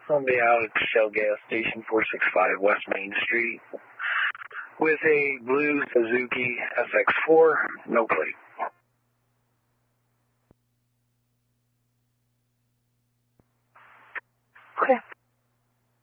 I'll be out at Shell gas station 465 West Main Street with a blue Suzuki SX4, no plate.